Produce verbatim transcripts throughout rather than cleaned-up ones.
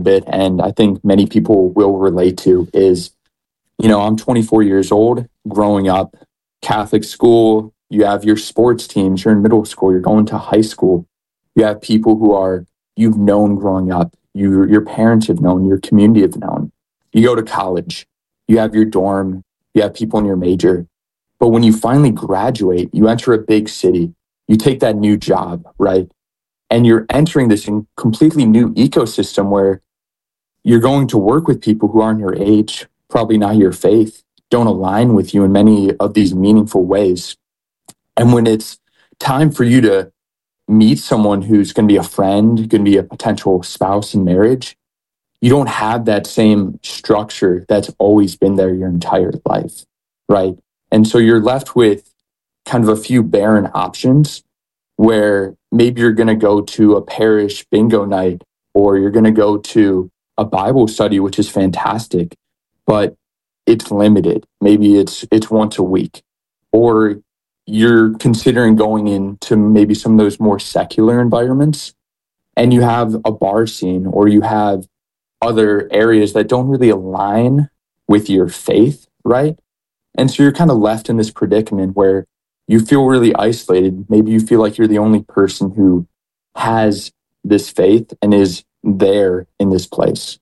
bit, and I think many people will relate to, is, you know, I'm twenty-four years old, growing up Catholic school. You have your sports teams, you're in middle school, you're going to high school. You have people who are, you've known growing up, you, your parents have known, your community have known. You go to college, you have your dorm, you have people in your major. But when you finally graduate, you enter a big city, you take that new job, right? And you're entering this completely new ecosystem where you're going to work with people who aren't your age, probably not your faith, don't align with you in many of these meaningful ways. And when it's time for you to meet someone who's going to be a friend, going to be a potential spouse in marriage, you don't have that same structure that's always been there your entire life, right? And so you're left with kind of a few barren options where maybe you're going to go to a parish bingo night, or you're going to go to a Bible study, which is fantastic, but it's limited. Maybe it's it's once a week. Or you're considering going into maybe some of those more secular environments, and you have a bar scene, or you have other areas that don't really align with your faith, right? And so you're kind of left in this predicament where you feel really isolated. Maybe you feel like you're the only person who has this faith and is there in this place.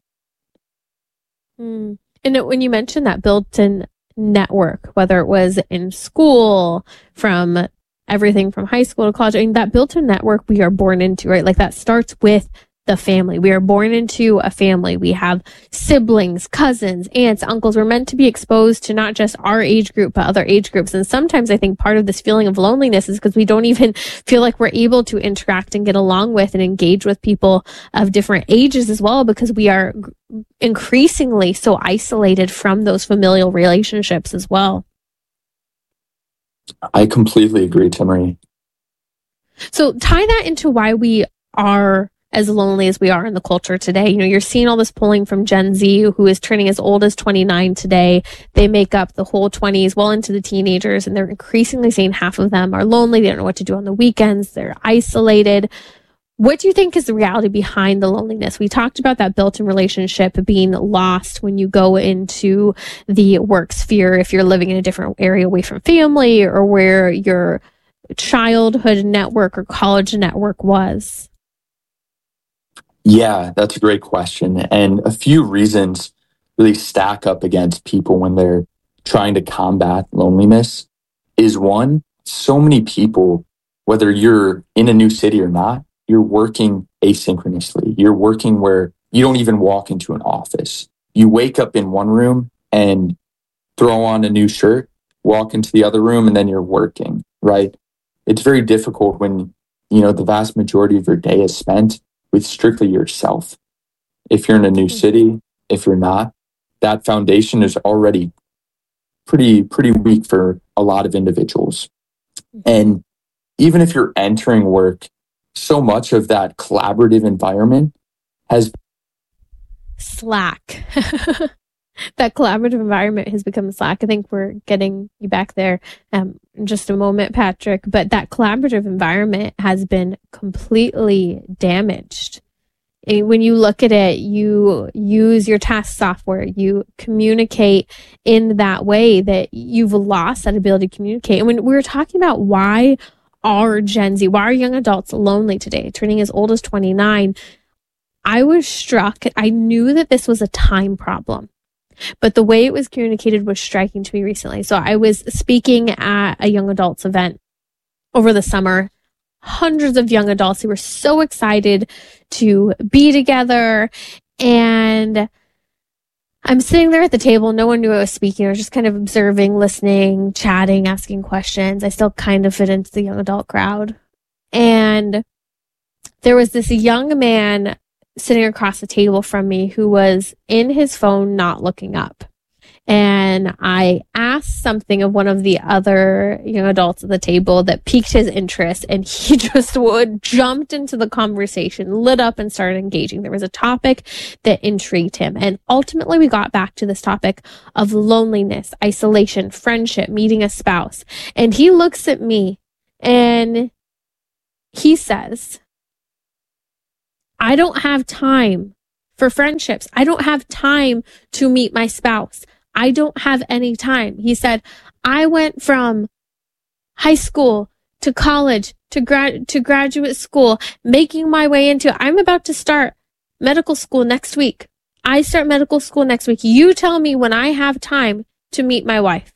Mm. And when you mentioned that built-in network, whether it was in school, from everything from high school to college, I mean, that built-in network we are born into, right? Like that starts with the family. We are born into a family. We have siblings, cousins, aunts, uncles. We're meant to be exposed to not just our age group, but other age groups. And sometimes I think part of this feeling of loneliness is because we don't even feel like we're able to interact and get along with and engage with people of different ages as well, because we are increasingly so isolated from those familial relationships as well. I completely agree, Timmerie. So tie that into why we are as lonely as we are in the culture today. You know, you're seeing all this polling from Gen Z, who is turning as old as twenty-nine today. They make up the whole twenties, well into the teenagers, and they're increasingly saying half of them are lonely. They don't know what to do on the weekends. They're isolated. What do you think is the reality behind the loneliness? We talked about that built-in relationship being lost when you go into the work sphere, if you're living in a different area away from family, or where your childhood network or college network was. Yeah, that's a great question. And a few reasons really stack up against people when they're trying to combat loneliness is, one, so many people, whether you're in a new city or not, you're working asynchronously. You're working where you don't even walk into an office. You wake up in one room and throw on a new shirt, walk into the other room, and then you're working, right? It's very difficult when, you know, the vast majority of your day is spent with strictly yourself. If you're in a new city, if you're not, that foundation is already pretty, pretty weak for a lot of individuals. And even if you're entering work, so much of that collaborative environment has slack. That collaborative environment has become slack. I think we're getting you back there um, in just a moment, Patrick. But that collaborative environment has been completely damaged. And when you look at it, you use your task software, you communicate in that way that you've lost that ability to communicate. And when we were talking about why are Gen Z, why are young adults lonely today, turning as old as twenty-nine, I was struck. I knew that this was a time problem, but the way it was communicated was striking to me recently. So I was speaking at a young adults event over the summer. Hundreds of young adults who were so excited to be together. And I'm sitting there at the table. No one knew I was speaking. I was just kind of observing, listening, chatting, asking questions. I still kind of fit into the young adult crowd. And there was this young man sitting across the table from me who was in his phone, not looking up. And I asked something of one of the other young adults at the table that piqued his interest, and he just would jumped into the conversation, lit up, and started engaging. There was a topic that intrigued him. And ultimately we got back to this topic of loneliness, isolation, friendship, meeting a spouse. And he looks at me and he says, I don't have time for friendships. I don't have time to meet my spouse. I don't have any time. He said, I went from high school to college to grad to graduate school, making my way into, I'm about to start medical school next week. I start medical school next week. You tell me when I have time to meet my wife.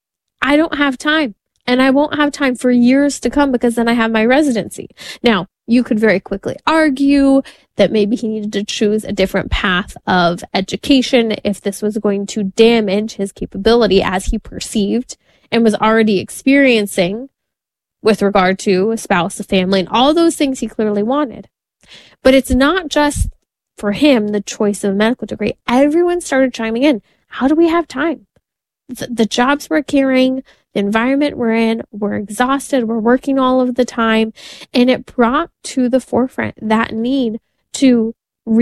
I don't have time, and I won't have time for years to come because then I have my residency. Now, you could very quickly argue that maybe he needed to choose a different path of education if this was going to damage his capability as he perceived and was already experiencing with regard to a spouse, a family, and all those things he clearly wanted. But it's not just for him, the choice of a medical degree. Everyone started chiming in. How do we have time? The, the jobs we're carrying, the environment we're in, we're exhausted, we're working all of the time. And it brought to the forefront that need to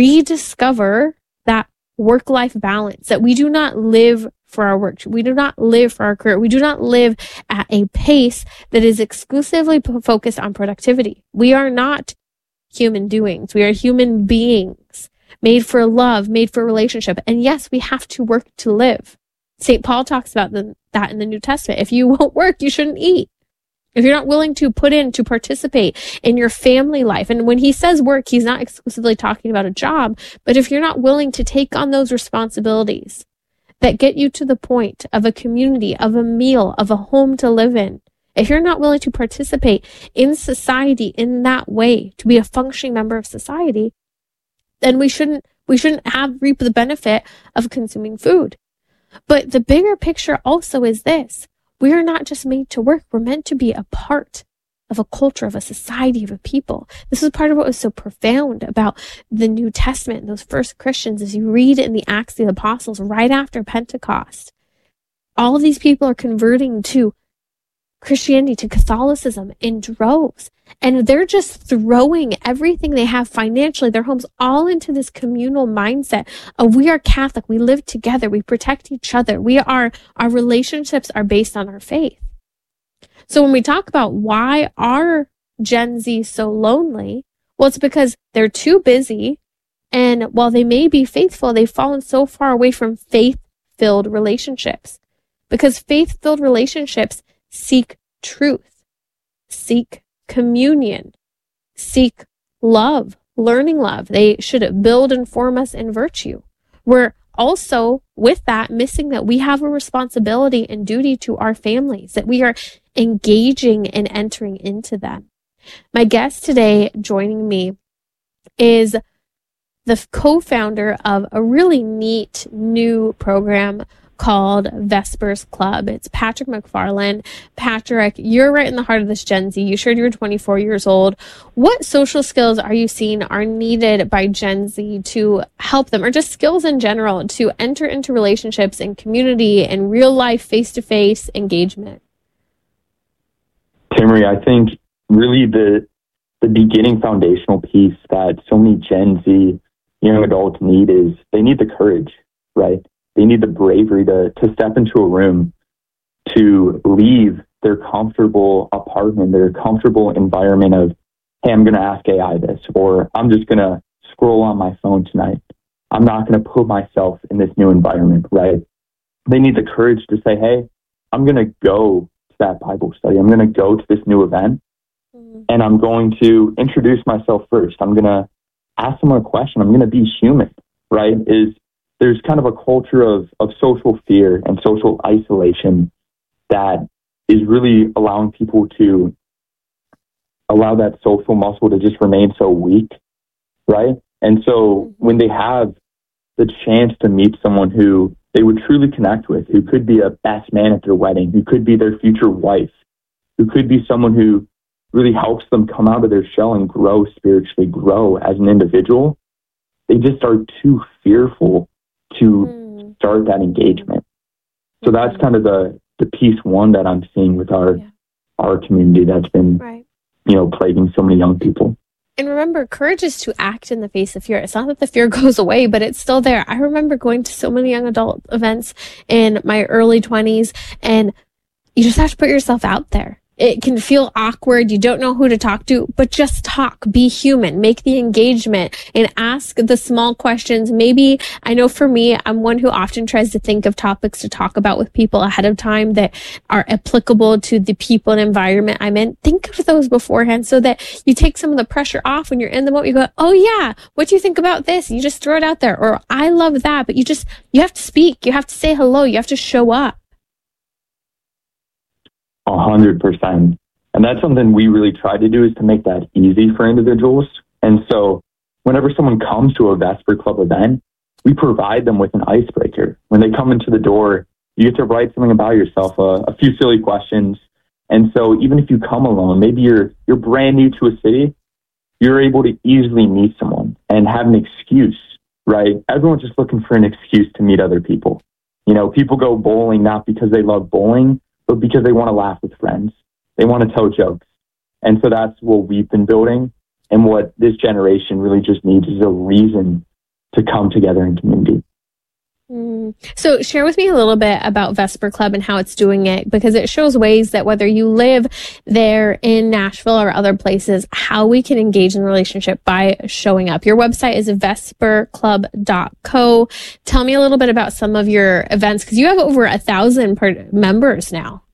rediscover that work-life balance, that we do not live for our work. We do not live for our career. We do not live at a pace that is exclusively p- focused on productivity. We are not human doings. We are human beings made for love, made for relationship. And yes, we have to work to live. Saint Paul talks about the, that in the New Testament. If you won't work, you shouldn't eat. If you're not willing to put in, to participate in your family life. And when he says work, he's not exclusively talking about a job, but if you're not willing to take on those responsibilities that get you to the point of a community, of a meal, of a home to live in, if you're not willing to participate in society in that way, to be a functioning member of society, then we shouldn't, we shouldn't have reap the benefit of consuming food. But the bigger picture also is this. We are not just made to work. We're meant to be a part of a culture, of a society, of a people. This is part of what was so profound about the New Testament and those first Christians. As you read in the Acts of the Apostles right after Pentecost, all of these people are converting to Christianity, to Catholicism in droves. And they're just throwing everything they have financially, their homes, all into this communal mindset of we are Catholic, we live together, we protect each other, we are, our relationships are based on our faith. So when we talk about why are Gen Z so lonely, well, it's because they're too busy, and while they may be faithful, they've fallen so far away from faith-filled relationships. Because faith-filled relationships seek truth, seek communion, seek love, learning love. They should build and form us in virtue. We're also, with that, missing that we have a responsibility and duty to our families, that we are engaging and entering into them. My guest today joining me is the co-founder of a really neat new program called Vespers Club. It's Patrick McFarland. Patrick, you're right in the heart of this Gen Z. You shared you were twenty-four years old. What social skills are you seeing are needed by Gen Z to help them, or just skills in general, to enter into relationships and community and real life face-to-face engagement? Tamara, I think really the the beginning foundational piece that so many Gen Z young adults need is they need the courage, right? They need the bravery to, to step into a room, to leave their comfortable apartment, their comfortable environment of, hey, I'm going to ask A I this, or I'm just going to scroll on my phone tonight. I'm not going to put myself in this new environment, right? They need the courage to say, hey, I'm going to go to that Bible study. I'm going to go to this new event, mm-hmm. and I'm going to introduce myself first. I'm going to ask someone a question. I'm going to be human, right? Is There's kind of a culture of, of social fear and social isolation that is really allowing people to allow that social muscle to just remain so weak, right? And so when they have the chance to meet someone who they would truly connect with, who could be a best man at their wedding, who could be their future wife, who could be someone who really helps them come out of their shell and grow spiritually, grow as an individual, they just are too fearful to mm. start that engagement. So mm-hmm. that's kind of the, the piece one that I'm seeing with our yeah. our community that's been, right. you know, plaguing so many young people. And remember, courage is to act in the face of fear. It's not that the fear goes away, but it's still there. I remember going to so many young adult events in my early twenties, and you just have to put yourself out there. it can feel awkward. You don't know who to talk to, but just talk, be human, make the engagement and ask the small questions. Maybe, I know for me, I'm one who often tries to think of topics to talk about with people ahead of time that are applicable to the people and environment I'm in. Think of those beforehand so that you take some of the pressure off when you're in the moment. You go, oh yeah, what do you think about this? You just throw it out there. Or I love that, but you just, you have to speak. You have to say hello. You have to show up. A hundred percent. And that's something we really try to do, is to make that easy for individuals. And so whenever someone comes to a Vesper Club event, we provide them with an icebreaker. When they come into the door, you get to write something about yourself, uh, a few silly questions. And so even if you come alone, maybe you're you're brand new to a city, you're able to easily meet someone and have an excuse, right? Everyone's just looking for an excuse to meet other people. You know, people go bowling not because they love bowling, but because they want to laugh with friends. They want to tell jokes. And so that's what we've been building. And what this generation really just needs is a reason to come together in community. Mm. So share with me a little bit about Vesper Club and how it's doing it, because it shows ways that whether you live there in Nashville or other places, how we can engage in the relationship by showing up. Your website is vesper club dot co. Tell me a little bit about some of your events, because you have over a thousand per- members now.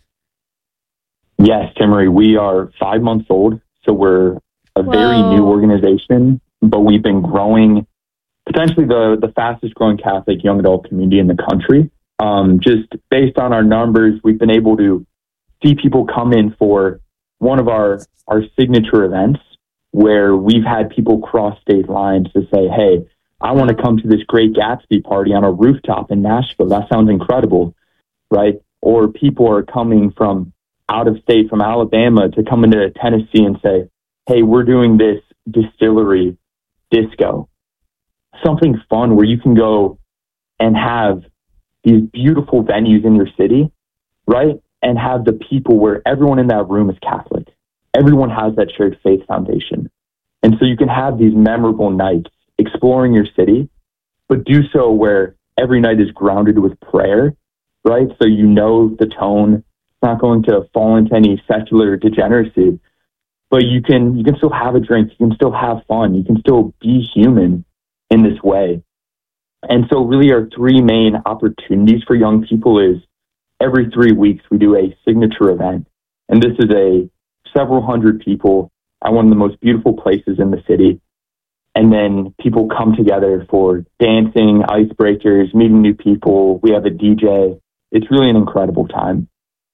Yes, Timmery, we are five months old, so we're a Whoa. very new organization, but we've been growing, potentially the, the fastest growing Catholic young adult community in the country. Um, just based on our numbers, we've been able to see people come in for one of our, our signature events where we've had people cross state lines to say, hey, I want to come to this Great Gatsby party on a rooftop in Nashville. That sounds incredible, right? Or people are coming from out of state, from Alabama, to come into Tennessee and say, hey, we're doing this distillery disco. Something fun where you can go and have these beautiful venues in your city, right? And have the people where everyone in that room is Catholic. Everyone has that shared faith foundation. And so you can have these memorable nights exploring your city, but do so where every night is grounded with prayer, right? So you know the tone, it's not going to fall into any secular degeneracy, but you can, you can still have a drink, you can still have fun, you can still be human in this way. And so really our three main opportunities for young people is every three weeks we do a signature event. And this is a several hundred people at one of the most beautiful places in the city. And then people come together for dancing, icebreakers, meeting new people. We have a D J. It's really an incredible time.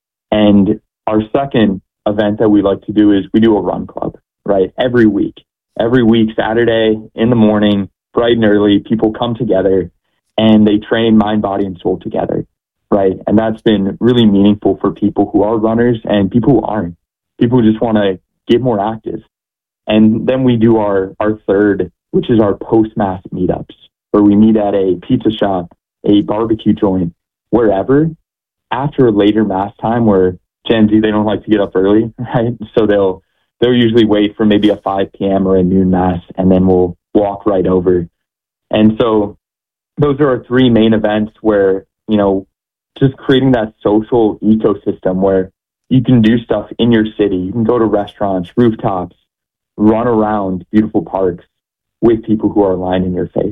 And our second event that we like to do is we do a run club, right? Every week, every week, Saturday in the morning, bright and early, people come together and they train mind, body, and soul together, right? And that's been really meaningful for people who are runners and people who aren't. People who just want to get more active. And then we do our, our third, which is our post-mass meetups, where we meet at a pizza shop, a barbecue joint, wherever, after a later mass time where Gen Z, they don't like to get up early, right? So they'll they'll usually wait for maybe a five p.m. or a noon mass, and then we'll walk right over. And so those are our three main events where, you know, just creating that social ecosystem where you can do stuff in your city. You can go to restaurants, rooftops, run around beautiful parks with people who are aligned in your faith.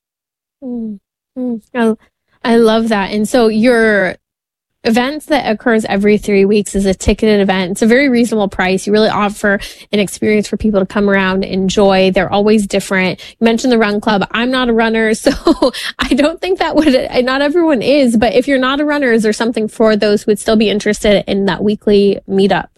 Mm, mm, I, I love that. And so your events that occurs every three weeks is a ticketed event. It's a very reasonable price. You really offer an experience for people to come around, enjoy. They're always different. You mentioned the run club. I'm not a runner, so I don't think that would, not everyone is, but if you're not a runner, is there something for those who would still be interested in that weekly meetup?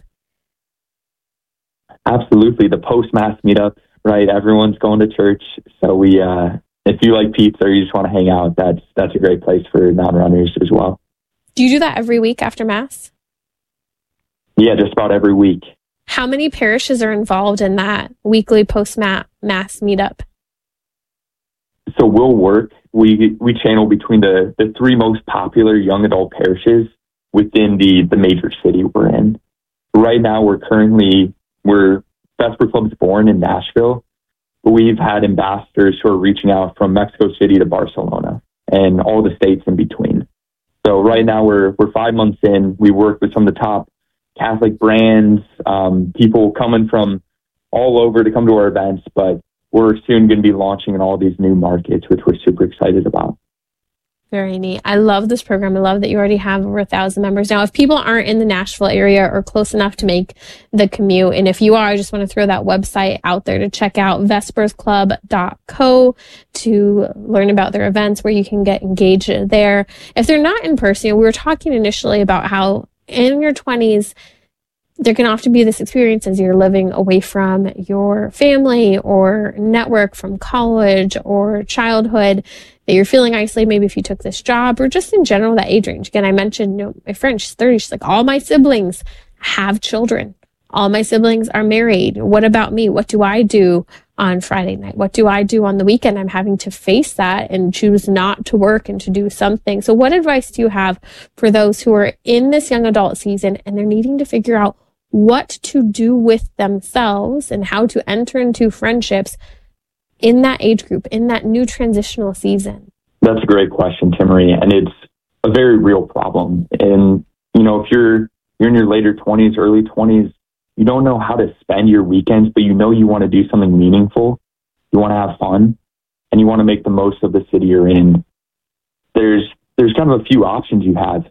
Absolutely. The post-mass meetup, right? Everyone's going to church. So we, uh, if you like pizza or you just want to hang out, that's, that's a great place for non-runners as well. Do you do that every week after Mass? Yeah, just about every week. How many parishes are involved in that weekly post-Mass meetup? So we'll work, we we channel between the, the three most popular young adult parishes within the, the major city we're in. Right now, we're currently, we're, Vesper Club's born in Nashville, but we've had ambassadors who are reaching out from Mexico City to Barcelona and all the states in between. So right now we're we're five months in. We work with some of the top Catholic brands, um, people coming from all over to come to our events, but we're soon going to be launching in all these new markets, which we're super excited about. Very neat. I love this program. I love that you already have over a thousand members. Now, if people aren't in the Nashville area or close enough to make the commute, and if you are, I just want to throw that website out there to check out vespers club dot co to learn about their events where you can get engaged there. If they're not in person, you know, we were talking initially about how in your twenties, there can often be this experience as you're living away from your family or network from college or childhood that you're feeling isolated, maybe if you took this job or just in general, that age range. Again, I mentioned, you know, my friend, she's thirty. She's like, all my siblings have children. All my siblings are married. What about me? What do I do on Friday night? What do I do on the weekend? I'm having to face that and choose not to work and to do something. So what advice do you have for those who are in this young adult season and they're needing to figure out what to do with themselves and how to enter into friendships in that age group, in that new transitional season? That's a great question, Timmerie, and it's a very real problem. And, you know, if you're you're in your later twenties, early twenties, you don't know how to spend your weekends, but you know you want to do something meaningful, you want to have fun, and you want to make the most of the city you're in. There's there's kind of a few options you have.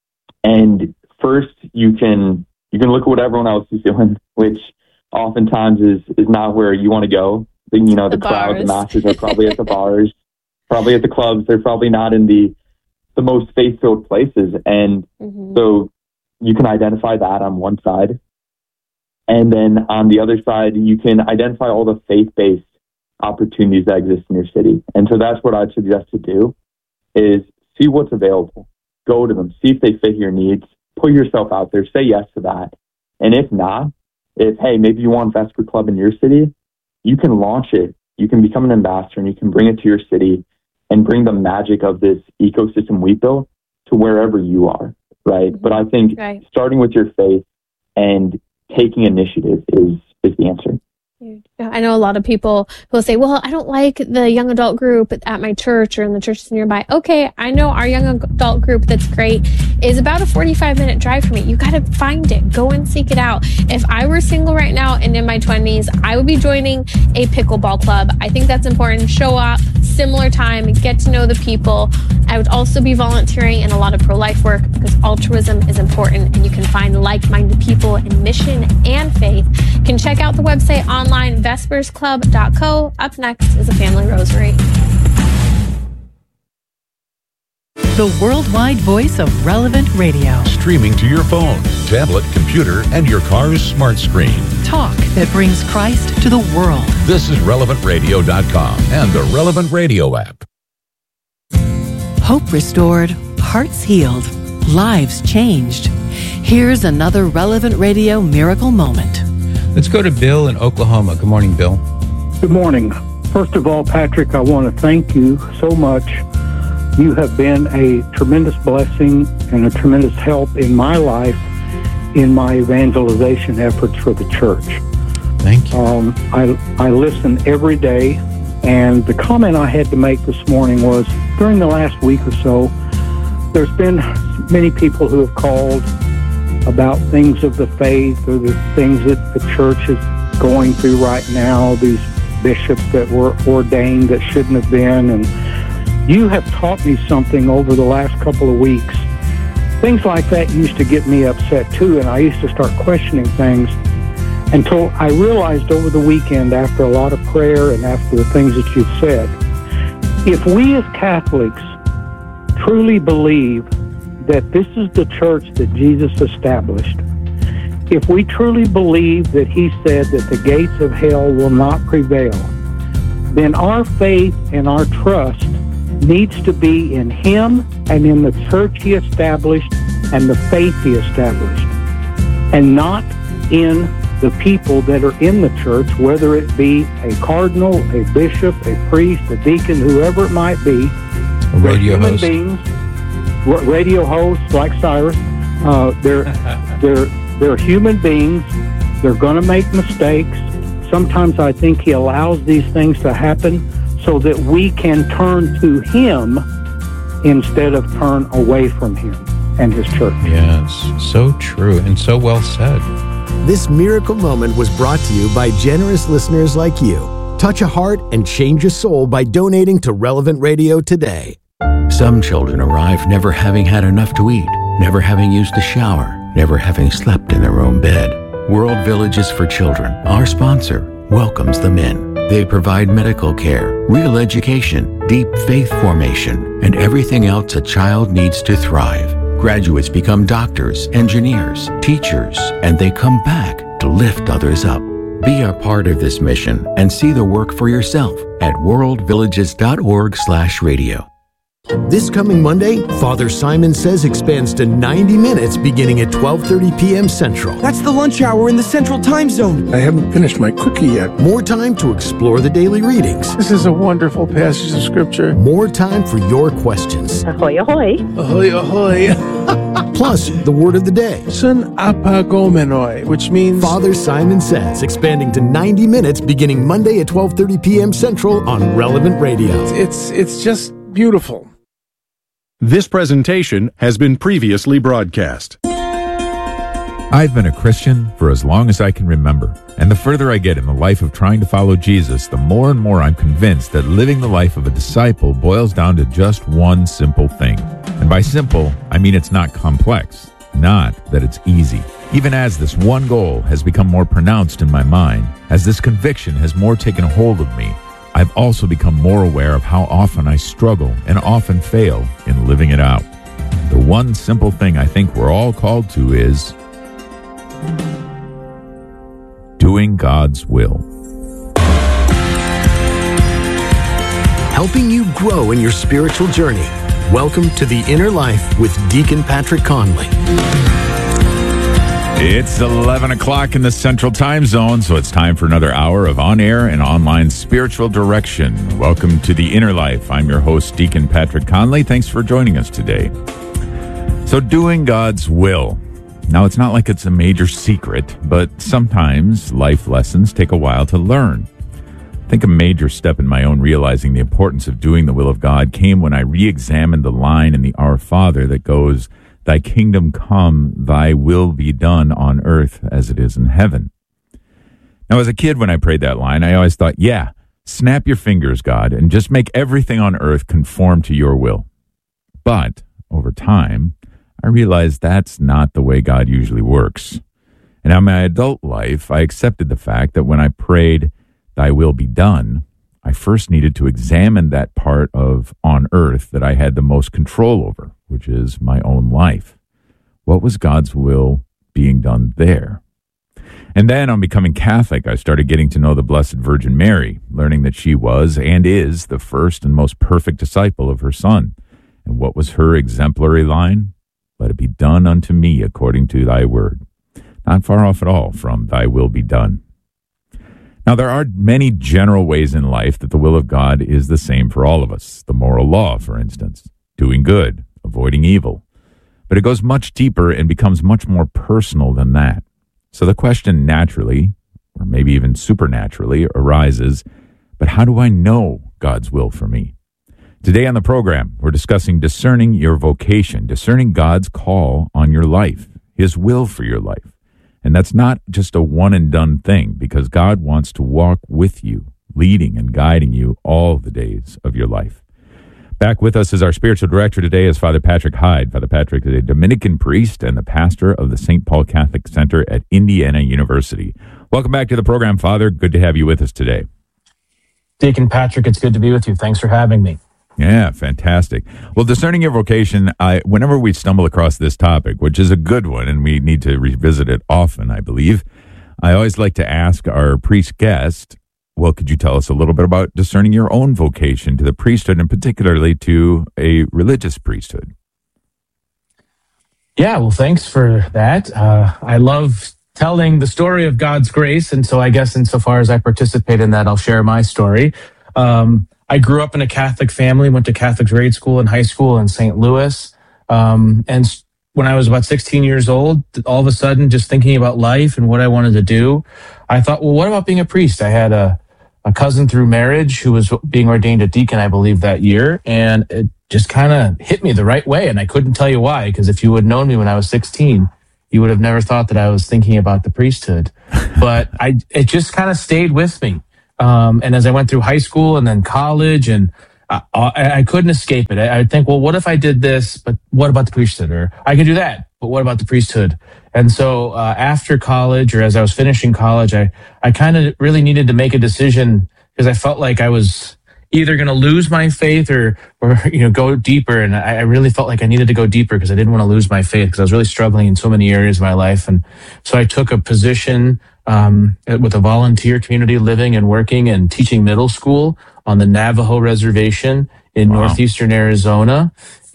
And first, you can You can look at what everyone else is doing, which oftentimes is, is not where you want to go. The, you know, the, the crowd, the masses are probably at the bars, probably at the clubs. They're probably not in the the most faith-filled places. And mm-hmm. so you can identify that on one side. And then on the other side, you can identify all the faith-based opportunities that exist in your city. And so that's what I'd suggest to do is see what's available. Go to them. See if they fit your needs. Put yourself out there, say yes to that. And if not, if, hey, maybe you want Vesper Club in your city, you can launch it. You can become an ambassador and you can bring it to your city and bring the magic of this ecosystem we built to wherever you are, right? Mm-hmm. But I think right. starting with your faith and taking initiative is, is the answer. I know a lot of people who will say, well, I don't like the young adult group at my church or in the churches nearby. Okay, I know our young adult group that's great is about a forty-five minute drive from me. You got to find it. Go and seek it out. If I were single right now and in my twenties, I would be joining a pickleball club. I think that's important. Show up, similar time, get to know the people. I would also be volunteering in a lot of pro-life work because altruism is important and you can find like-minded people in mission and faith. You can check out the website online, vespers club dot co. Up next is a family rosary. The worldwide voice of Relevant Radio. Streaming to your phone, tablet, computer, and your car's smart screen. Talk that brings Christ to the world. This is relevant radio dot com and the Relevant Radio app. Hope restored, hearts healed, lives changed. Here's another Relevant Radio miracle moment. Let's go to Bill in Oklahoma. Good morning, Bill. Good morning. First of all, Patrick, I want to thank you so much. You have been a tremendous blessing and a tremendous help in my life in my evangelization efforts for the church. Thank you. Um, I, I listen every day, and the comment I had to make this morning was, during the last week or so, there's been many people who have called about things of the faith or the things that the church is going through right now, these bishops that were ordained that shouldn't have been. And you have taught me something over the last couple of weeks. Things like that used to get me upset too, and I used to start questioning things until I realized over the weekend, after a lot of prayer and after the things that you've said, if we as Catholics truly believe that this is the church that Jesus established, if we truly believe that he said that the gates of hell will not prevail, then our faith and our trust needs to be in him and in the church he established and the faith he established, and not in the people that are in the church, whether it be a cardinal, a bishop, a priest, a deacon, whoever it might be. A radio human host. beings, radio hosts like Cyrus. Uh, they're they're they're human beings. They're going to make mistakes. Sometimes I think he allows these things to happen so that we can turn to him instead of turn away from him. and his church. Yes, so true and so well said. This miracle moment was brought to you by generous listeners like you. Touch a heart and change a soul by donating to Relevant Radio today. Some children arrive never having had enough to eat, never having used a shower, never having slept in their own bed. World Villages for Children, our sponsor, welcomes them in. They provide medical care, real education, deep faith formation, and everything else a child needs to thrive. Graduates become doctors, engineers, teachers, and they come back to lift others up. Be a part of this mission and see the work for yourself at worldvillages.org slash radio. This coming Monday, Father Simon Says expands to ninety minutes beginning at twelve thirty p.m. Central. That's the lunch hour in the Central Time Zone. I haven't finished my cookie yet. More time to explore the daily readings. This is a wonderful passage of Scripture. More time for your questions. Ahoy, ahoy. Ahoy, ahoy. Plus, the word of the day. Sun apagomenoi, which means... Father Simon Says, expanding to ninety minutes beginning Monday at twelve thirty p.m. Central on Relevant Radio. It's, it's just beautiful. This presentation has been previously broadcast. I've been a Christian for as long as I can remember, and the further I get in the life of trying to follow Jesus, the more and more I'm convinced that living the life of a disciple boils down to just one simple thing. And by simple, I mean it's not complex, not that it's easy. Even as this one goal has become more pronounced in my mind, as this conviction has more taken hold of me, I've also become more aware of how often I struggle and often fail in living it out. The one simple thing I think we're all called to is doing God's will. Helping you grow in your spiritual journey. Welcome to The Inner Life with Deacon Patrick Conley. It's eleven o'clock in the Central Time Zone, so it's time for another hour of on-air and online spiritual direction. Welcome to The Inner Life. I'm your host, Deacon Patrick Conley. Thanks for joining us today. So, doing God's will. Now, it's not like it's a major secret, but sometimes life lessons take a while to learn. I think a major step in my own realizing the importance of doing the will of God came when I re-examined the line in the Our Father that goes, "Thy kingdom come, thy will be done on earth as it is in heaven." Now, as a kid, when I prayed that line, I always thought, yeah, snap your fingers, God, and just make everything on earth conform to your will. But over time, I realized that's not the way God usually works. And in my adult life, I accepted the fact that when I prayed, "Thy will be done," I first needed to examine that part of on earth that I had the most control over, which is my own life. What was God's will being done there? And then on becoming Catholic, I started getting to know the Blessed Virgin Mary, learning that she was and is the first and most perfect disciple of her Son. And what was her exemplary line? "Let it be done unto me according to thy word." Not far off at all from "thy will be done." Now, there are many general ways in life that the will of God is the same for all of us. The moral law, for instance, doing good, avoiding evil. But it goes much deeper and becomes much more personal than that. So the question naturally, or maybe even supernaturally, arises, but how do I know God's will for me? Today on the program, we're discussing discerning your vocation, discerning God's call on your life, His will for your life. And that's not just a one-and-done thing, because God wants to walk with you, leading and guiding you all the days of your life. Back with us as our spiritual director today is Father Patrick Hyde. Father Patrick is a Dominican priest and the pastor of the Saint Paul Catholic Center at Indiana University. Welcome back to the program, Father. Good to have you with us today. Deacon Patrick, it's good to be with you. Thanks for having me. Yeah, fantastic. Well, discerning your vocation, I, whenever we stumble across this topic, which is a good one, and we need to revisit it often, I believe, I always like to ask our priest guest, well, could you tell us a little bit about discerning your own vocation to the priesthood, and particularly to a religious priesthood? Yeah, well, thanks for that. Uh, I love telling the story of God's grace, and so I guess insofar as I participate in that, I'll share my story. Um, I grew up in a Catholic family, went to Catholic grade school and high school in Saint Louis. Um, and when I was about sixteen years old, all of a sudden, just thinking about life and what I wanted to do, I thought, well, what about being a priest? I had a, a cousin through marriage who was being ordained a deacon, I believe, that year. And it just kind of hit me the right way. And I couldn't tell you why, because if you had known me when I was sixteen, you would have never thought that I was thinking about the priesthood. But I, it just kind of stayed with me. Um, and as I went through high school and then college, and I, I, I couldn't escape it. I, I'd think, well, what if I did this, but what about the priesthood? Or I could do that, but what about the priesthood? And so uh, after college, or as I was finishing college, I, I kind of really needed to make a decision, because I felt like I was either going to lose my faith or, or, you know, go deeper. And I, I really felt like I needed to go deeper because I didn't want to lose my faith, because I was really struggling in so many areas of my life. And so I took a position um, with a volunteer community, living and working and teaching middle school on the Navajo reservation in wow. northeastern Arizona.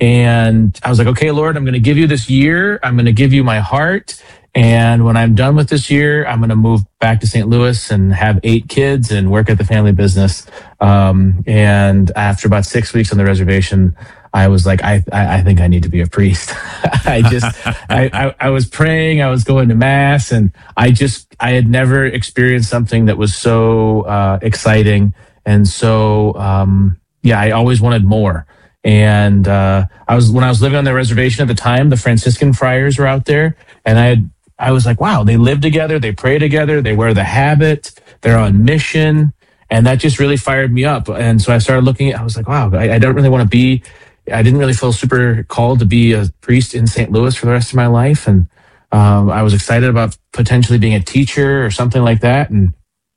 And I was like, okay, Lord, I'm going to give you this year. I'm going to give you my heart. And when I'm done with this year, I'm going to move back to Saint Louis and have eight kids and work at the family business. Um, and after about six weeks on the reservation, I was like, I, I, I think I need to be a priest. I just, I, I, I was praying, I was going to mass, and I just, I had never experienced something that was so uh, exciting. And so, um, yeah, I always wanted more. And uh, I was, when I was living on the reservation at the time, the Franciscan friars were out there, and I had, I was like, wow, they live together, they pray together, they wear the habit, they're on mission. And that just really fired me up. And so I started looking at, I was like, wow, I, I don't really want to be, I didn't really feel super called to be a priest in Saint Louis for the rest of my life. And um, I was excited about potentially being a teacher or something like that. And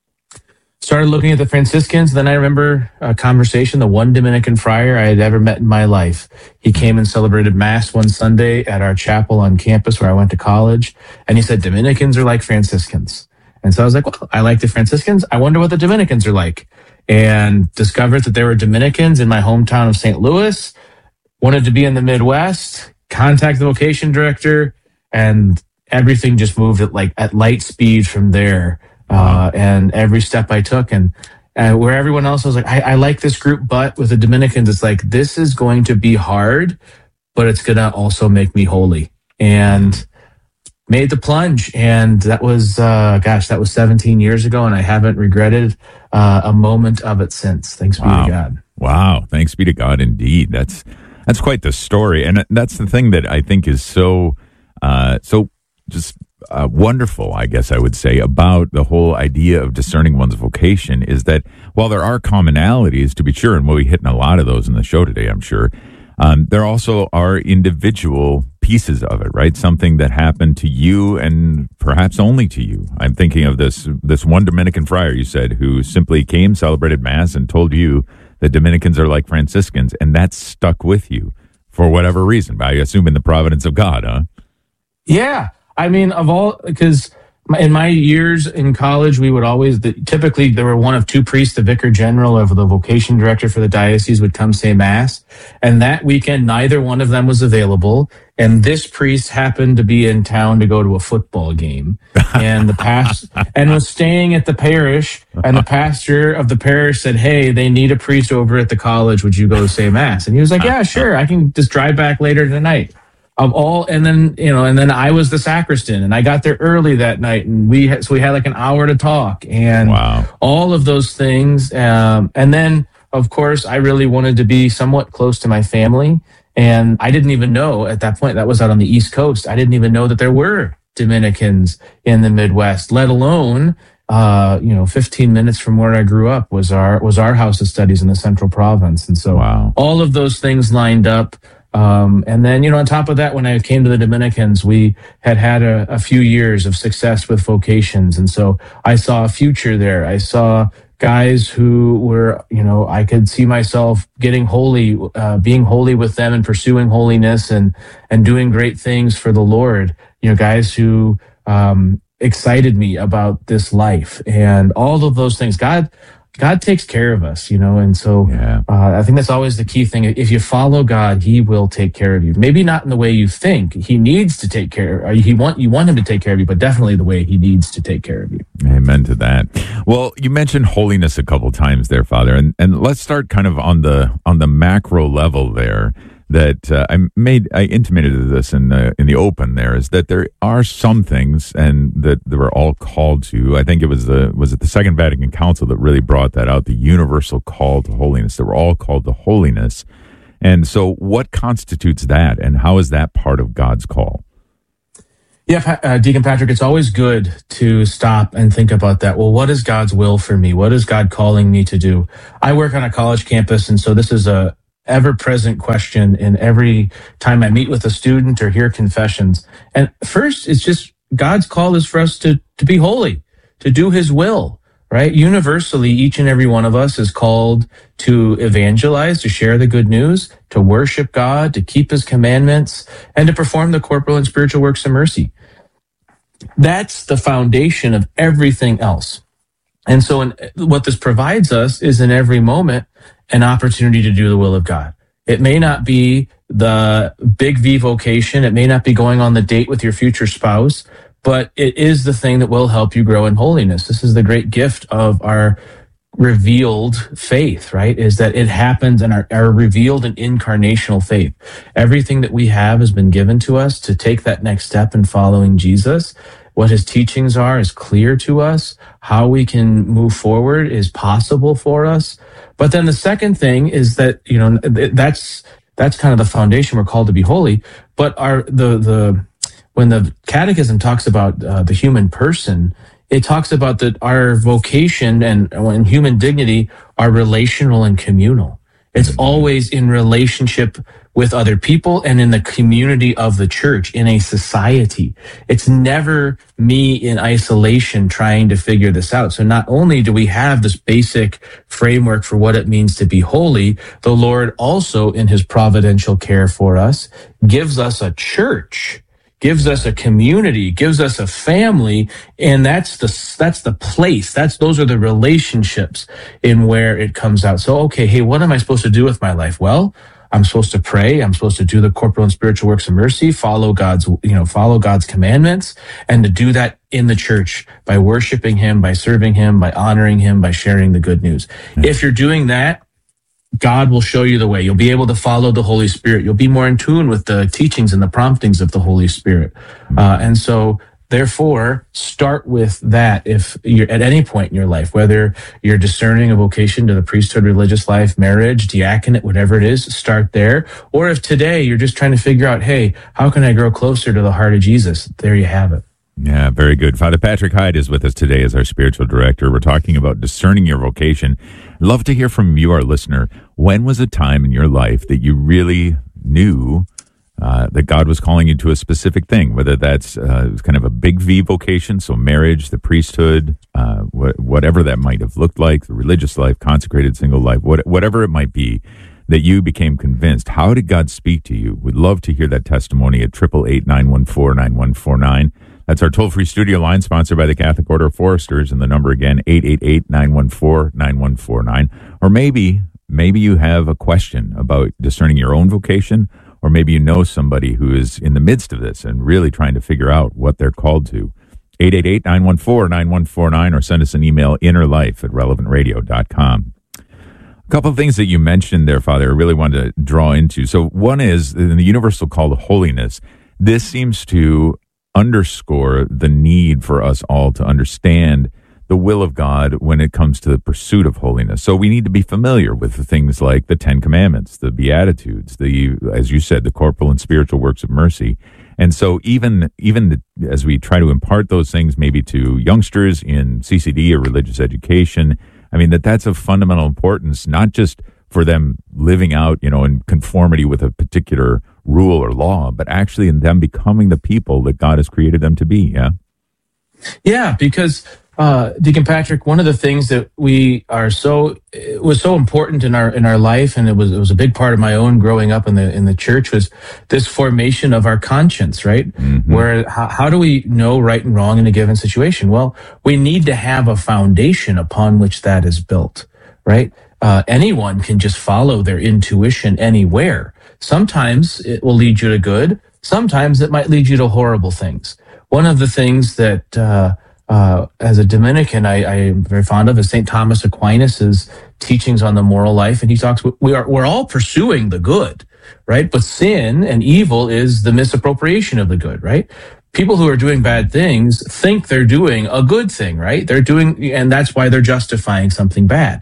started looking at the Franciscans. Then I remember a conversation, the one Dominican friar I had ever met in my life. He came and celebrated Mass one Sunday at our chapel on campus where I went to college. And he said, Dominicans are like Franciscans. And so I was like, well, I like the Franciscans. I wonder what the Dominicans are like. And discovered that there were Dominicans in my hometown of Saint Louis. Wanted to be in the Midwest, contacted the vocation director, and everything just moved at like at light speed from there. Uh, and every step I took, and, and where everyone else was like, I, I like this group, but with the Dominicans, it's like, this is going to be hard, but it's going to also make me holy. And made the plunge. And that was, uh, gosh, that was seventeen years ago. And I haven't regretted uh, a moment of it since. Thanks wow. be to God. Wow. Thanks be to God. Indeed. That's, that's quite the story. And that's the thing that I think is so, uh, so just, Uh, wonderful, I guess I would say, about the whole idea of discerning one's vocation is that while there are commonalities, to be sure, and we'll be hitting a lot of those in the show today, I'm sure, um, there also are individual pieces of it, right? Something that happened to you and perhaps only to you. I'm thinking of this this one Dominican friar, you said, who simply came, celebrated Mass, and told you that Dominicans are like Franciscans, and that stuck with you for whatever reason, I assume in the providence of God, huh? Yeah. I mean, of all, because in my years in college, we would always, the, typically there were one of two priests, the vicar general or the vocation director for the diocese would come say Mass. And that weekend, neither one of them was available. And this priest happened to be in town to go to a football game. And the past, and was staying at the parish. And the pastor of the parish said, hey, they need a priest over at the college. Would you go say Mass? And he was like, yeah, sure. I can just drive back later tonight. Of all, and then, you know, and then I was the sacristan, and I got there early that night, and we had, so we had like an hour to talk, and wow. all of those things. Um, and then, of course, I really wanted to be somewhat close to my family, and I didn't even know at that point, that was out on the East Coast, I didn't even know that there were Dominicans in the Midwest, let alone, uh, you know, fifteen minutes from where I grew up was our, was our house of studies in the Central Province. And so wow. all of those things lined up. Um, and then, you know, on top of that, when I came to the Dominicans, we had had a, a few years of success with vocations. And so I saw a future there. I saw guys who were, you know, I could see myself getting holy, uh, being holy with them and pursuing holiness and, and doing great things for the Lord. You know, guys who, um, excited me about this life and all of those things. God, God takes care of us, you know, and so yeah. uh, I think that's always the key thing. If you follow God, He will take care of you. Maybe not in the way you think He needs to take care of you. He want you want Him to take care of you, but definitely the way He needs to take care of you. Amen to that. Well, you mentioned holiness a couple times there, Father, and and let's start kind of on the on the macro level there. That uh, I made, I intimated this in the in the open. There is that there are some things, and that they were all called to. I think it was the was it the Second Vatican Council that really brought that out. The universal call to holiness. They were all called to holiness, And so what constitutes that, and how is that part of God's call? Yeah, uh, Deacon Patrick, it's always good to stop and think about that. Well, what is God's will for me? What is God calling me to do? I work on a college campus, and so this is a ever-present question in every time I meet with a student or hear confessions. And first, it's just God's call is for us to, to be holy, to do his will, right? Universally, each and every one of us is called to evangelize, to share the good news, to worship God, to keep his commandments, and to perform the corporal and spiritual works of mercy. That's the foundation of everything else. And so in, what this provides us is in every moment an opportunity to do the will of God. It may not be the big V vocation. It may not be going on the date with your future spouse, but it is the thing that will help you grow in holiness. This is the great gift of our revealed faith, right? Is that it happens in our, our revealed and incarnational faith. Everything that we have has been given to us to take that next step in following Jesus. What his teachings are is clear to us. How we can move forward is possible for us. But then the second thing is that, you know, that's, that's kind of the foundation. We're called to be holy. But our, the, the, when the catechism talks about uh, the human person, it talks about that our vocation and, and human dignity are relational and communal. It's always in relationship with other people and in the community of the church, in a society. It's never me in isolation trying to figure this out. So not only do we have this basic framework for what it means to be holy, the Lord also, in his providential care for us, gives us a church, gives us a community, gives us a family, and that's the that's the place. That's those are the relationships in where it comes out. So, okay, hey, what am I supposed to do with my life? Well, I'm supposed to pray. I'm supposed to do the corporal and spiritual works of mercy, follow God's, you know, follow God's commandments, and to do that in the church by worshiping him, by serving him, by honoring him, by sharing the good news. Mm-hmm. If you're doing that, God will show you the way. You'll be able to follow the Holy Spirit. You'll be more in tune with the teachings and the promptings of the Holy Spirit. Uh, and so, therefore, start with that if you're at any point in your life, whether you're discerning a vocation to the priesthood, religious life, marriage, diaconate, whatever it is, start there. Or if today you're just trying to figure out, hey, how can I grow closer to the heart of Jesus? There you have it. Yeah, very good. Father Patrick Hyde is with us today as our spiritual director. We're talking about discerning your vocation. Love to hear from you, our listener. When was a time in your life that you really knew uh, that God was calling you to a specific thing, whether that's uh, kind of a big V vocation, so marriage, the priesthood, uh, wh- whatever that might have looked like, the religious life, consecrated single life, what- whatever it might be, that you became convinced. How did God speak to you? We'd love to hear that testimony at eight eight eight, nine one four, nine one four nine. That's our toll-free studio line, sponsored by the Catholic Order of Foresters, and the number again, eight eight eight, nine one four, nine one four nine. Or maybe, maybe you have a question about discerning your own vocation, or maybe you know somebody who is in the midst of this and really trying to figure out what they're called to. eight eight eight, nine one four, nine one four nine, or send us an email, innerlife at relevant radio dot com. A couple of things that you mentioned there, Father, I really wanted to draw into. So one is, in the universal call to holiness, this seems to underscore the need for us all to understand the will of God when it comes to the pursuit of holiness. So we need to be familiar with the things like the Ten Commandments, the Beatitudes, the, as you said, the corporal and spiritual works of mercy. And so even, even the, as we try to impart those things maybe to youngsters in C C D or religious education, I mean, that that's of fundamental importance, not just for them living out, you know, in conformity with a particular rule or law, but actually in them becoming the people that God has created them to be. Yeah. Yeah, because uh, Deacon Patrick, one of the things that we are so it was so important in our in our life, and it was it was a big part of my own growing up in the in the church, was this formation of our conscience, right? Mm-hmm. Where how, how do we know right and wrong in a given situation? Well, we need to have a foundation upon which that is built, right? Uh, anyone can just follow their intuition anywhere. Sometimes it will lead you to good. Sometimes it might lead you to horrible things. One of the things that, uh, uh, as a Dominican, I, I am very fond of is Saint Thomas Aquinas's teachings on the moral life. And he talks, we are, we're all pursuing the good, right? But sin and evil is the misappropriation of the good, right? People who are doing bad things think they're doing a good thing, right? They're doing, and that's why they're justifying something bad.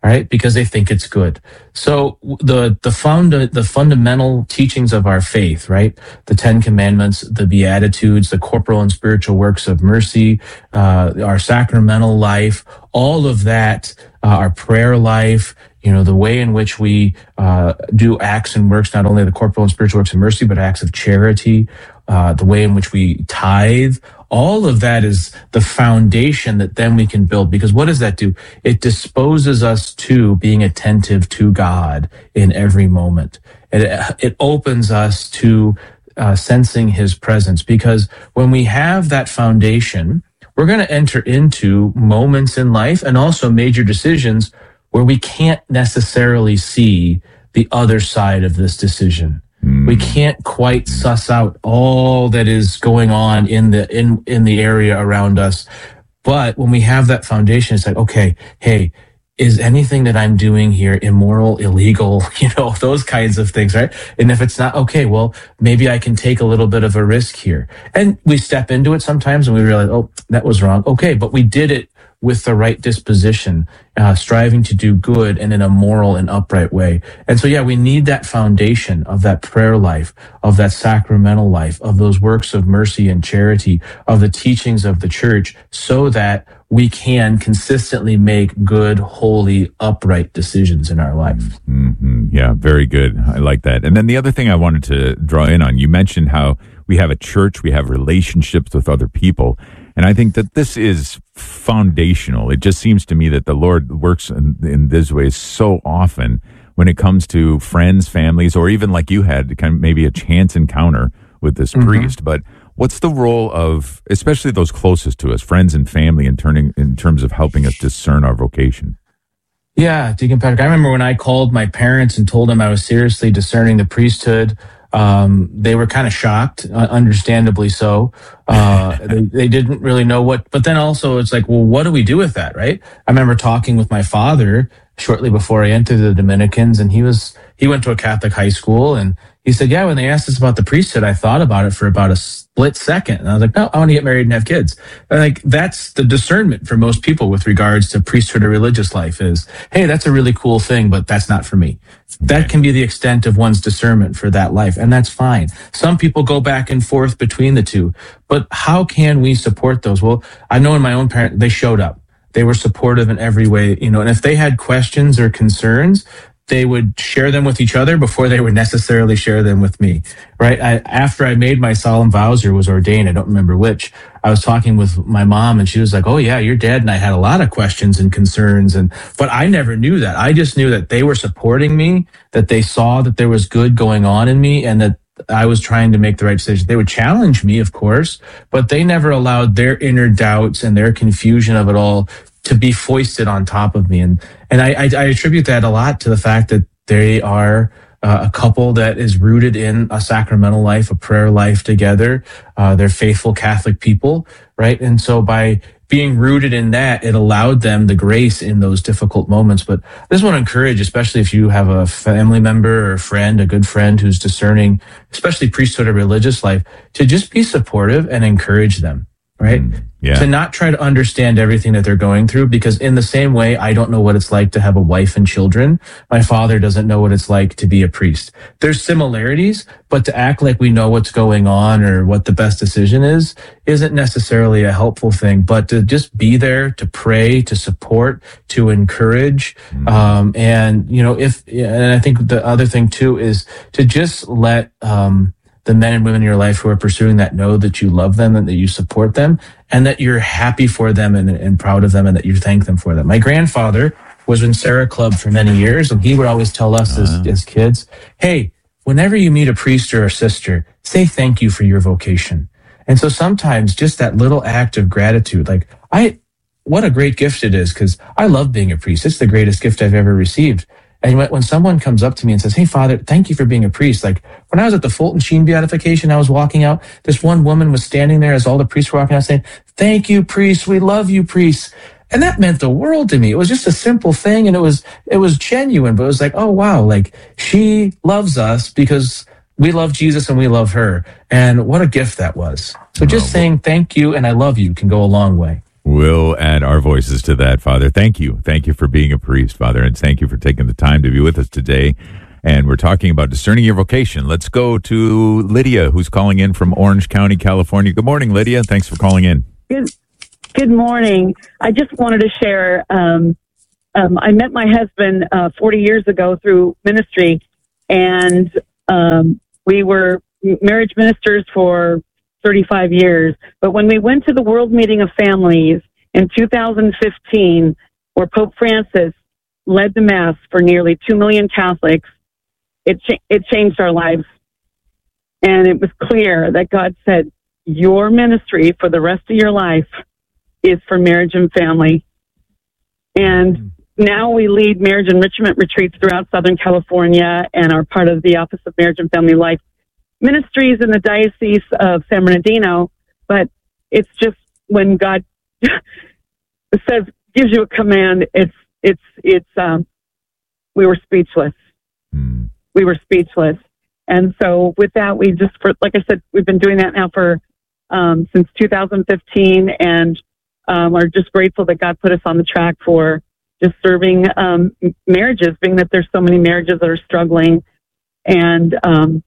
right? Because they think it's good. So the the fund the fundamental teachings of our faith, right? The Ten Commandments, the Beatitudes, the corporal and spiritual works of mercy, uh, our sacramental life, all of that, uh, our prayer life, you know, the way in which we uh, do acts and works, not only the corporal and spiritual works of mercy, but acts of charity, uh, the way in which we tithe. All of that is the foundation that then we can build. Because what does that do? It disposes us to being attentive to God in every moment. It, it opens us to uh, sensing his presence. Because when we have that foundation, we're going to enter into moments in life and also major decisions where we can't necessarily see the other side of this decision. We can't quite suss out all that is going on in the in in the area around us. But when we have that foundation, it's like, okay, hey, is anything that I'm doing here immoral, illegal, you know, those kinds of things, right? And if it's not, okay, well, maybe I can take a little bit of a risk here. And we step into it sometimes and we realize, oh, that was wrong. Okay, but we did it with the right disposition, uh, striving to do good and in a moral and upright way. And so, yeah, we need that foundation of that prayer life, of that sacramental life, of those works of mercy and charity, of the teachings of the church, so that we can consistently make good, holy, upright decisions in our life. Mm-hmm. Yeah, very good. I like that. And then the other thing I wanted to draw in on, you mentioned how we have a church, we have relationships with other people. And I think that this is foundational. It just seems to me that the Lord works in, in this way so often when it comes to friends, families, or even like you had, kind of maybe a chance encounter with this mm-hmm. priest. But what's the role of, especially those closest to us, friends and family, in turning in terms of helping us discern our vocation? Yeah, Deacon Patrick, I remember when I called my parents and told them I was seriously discerning the priesthood. Um, they were kind of shocked, uh, understandably so. Uh, they, they didn't really know what, but then also it's like, well, what do we do with that, right? I remember talking with my father shortly before I entered the Dominicans, and he was, he went to a Catholic high school, and he said, yeah, when they asked us about the priesthood, I thought about it for about a split second. And I was like, no, I want to get married and have kids. And like, that's the discernment for most people with regards to priesthood or religious life is, hey, that's a really cool thing, but that's not for me. That can be the extent of one's discernment for that life, and that's fine. Some people go back and forth between the two, but how can we support those? Well, I know in my own parent, they showed up. They were supportive in every way, you know, and if they had questions or concerns, they would share them with each other before they would necessarily share them with me, right? I, after I made my solemn vows or was ordained, I don't remember which, I was talking with my mom and she was like, oh yeah, your dad and I had a lot of questions and concerns. And, but I never knew that. I just knew that they were supporting me, that they saw that there was good going on in me and that I was trying to make the right decision. They would challenge me, of course, but they never allowed their inner doubts and their confusion of it all to be foisted on top of me. And, and I, I, I attribute that a lot to the fact that they are uh, a couple that is rooted in a sacramental life, a prayer life together. Uh, they're faithful Catholic people, right? And so by being rooted in that, it allowed them the grace in those difficult moments. But I just want to encourage, especially if you have a family member or a friend, a good friend who's discerning, especially priesthood or religious life, to just be supportive and encourage them. Right? Mm, yeah. To not try to understand everything that they're going through, because in the same way, I don't know what it's like to have a wife and children. My father doesn't know what it's like to be a priest. There's similarities, but to act like we know what's going on or what the best decision is, isn't necessarily a helpful thing. But to just be there, to pray, to support, to encourage. Mm. Um, and, you know, if, and I think the other thing too is to just let, um, the men and women in your life who are pursuing that know that you love them and that you support them and that you're happy for them and, and proud of them and that you thank them for that. My grandfather was in Sarah Club for many years, and he would always tell us uh-huh. as, as kids, hey, whenever you meet a priest or a sister, say thank you for your vocation. And so sometimes just that little act of gratitude, like I, what a great gift it is, because I love being a priest. It's the greatest gift I've ever received. And when someone comes up to me and says, hey, Father, thank you for being a priest. Like when I was at the Fulton Sheen beatification, I was walking out. This one woman was standing there as all the priests were walking out saying, thank you, priests. We love you, priests. And that meant the world to me. It was just a simple thing. And it was, it was genuine, but it was like, oh, wow, like she loves us because we love Jesus and we love her. And what a gift that was. So just saying thank you and I love you can go a long way. We'll add our voices to that, Father. Thank you. Thank you for being a priest, Father, and thank you for taking the time to be with us today. And we're talking about discerning your vocation. Let's go to Lydia, who's calling in from Orange County, California. Good morning, Lydia. Thanks for calling in. Good, good morning. I just wanted to share, um, um, I met my husband uh, forty years ago through ministry, and um, we were marriage ministers for thirty-five years. But when we went to the World Meeting of Families in two thousand fifteen, where Pope Francis led the Mass for nearly two million Catholics, it, cha- it changed our lives. And it was clear that God said, your ministry for the rest of your life is for marriage and family. And now we lead marriage enrichment retreats throughout Southern California and are part of the Office of Marriage and Family Life Ministries in the Diocese of San Bernardino. But it's just when God says, gives you a command, it's, it's, it's, um, we were speechless. Mm. We were speechless. And so with that, we just, for, like I said, we've been doing that now for, um, since two thousand fifteen, and, um, are just grateful that God put us on the track for just serving, um, marriages, being that there's so many marriages that are struggling, and, um,